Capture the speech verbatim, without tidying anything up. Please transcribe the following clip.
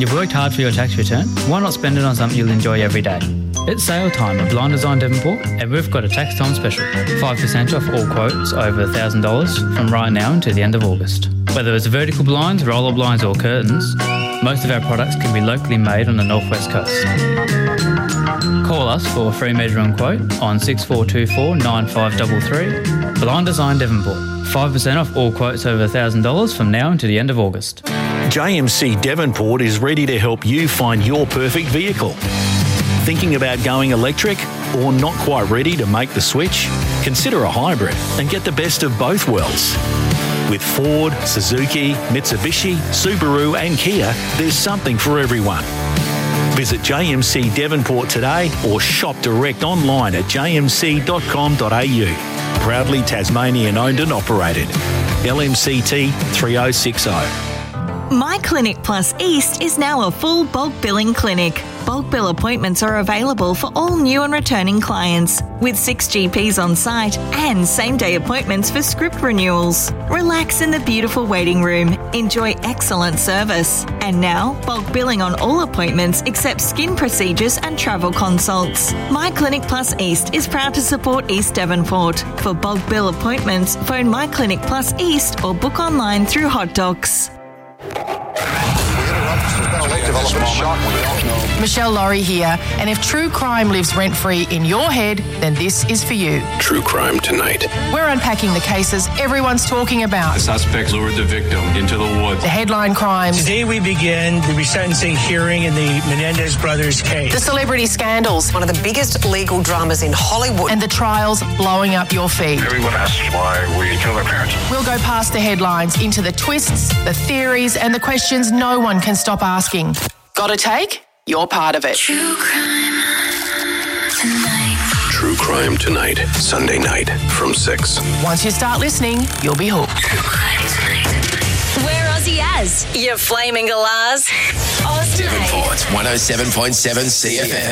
You've worked hard for your tax return. Why not spend it on something you'll enjoy every day? It's sale time at Blind Design Devonport, and we've got a tax time special. five percent off all quotes over one thousand dollars from right now until the end of August. Whether it's vertical blinds, roller blinds or curtains, most of our products can be locally made on the northwest coast. Call us for a free measuring quote on six four two four, nine five three three. Blind Design Devonport. five percent off all quotes over one thousand dollars from now until the end of August. J M C Devonport is ready to help you find your perfect vehicle. Thinking about going electric or not quite ready to make the switch? Consider a hybrid and get the best of both worlds. With Ford, Suzuki, Mitsubishi, Subaru and Kia, there's something for everyone. Visit J M C Devonport today or shop direct online at j m c dot com dot a u. Proudly Tasmanian owned and operated. L M C T three oh six oh. My Clinic Plus East is now a full bulk billing clinic. Bulk bill appointments are available for all new and returning clients, with six G Ps on site and same-day appointments for script renewals. Relax in the beautiful waiting room. Enjoy excellent service. And now, bulk billing on all appointments except skin procedures and travel consults. My Clinic Plus East is proud to support East Devonport. For bulk bill appointments, phone My Clinic Plus East or book online through Hot Docs. Michelle Laurie here, and if true crime lives rent-free in your head, then this is for you. True Crime Tonight. We're unpacking the cases everyone's talking about. The suspect lured the victim into the woods. The headline crimes. Today we begin the resentencing hearing in the Menendez brothers case. The celebrity scandals. One of the biggest legal dramas in Hollywood. And the trials blowing up your feed. Everyone asks why we kill their parents. We'll go past the headlines into the twists, the theories, and the questions no one can stop asking. Got a take? You're part of it. True Crime Tonight. True Crime Tonight, Sunday night from six. Once you start listening, you'll be hooked. True Crime Tonight. We're Aussie as, you flaming galahs. Aussie. Devonport's one oh seven point seven C F M.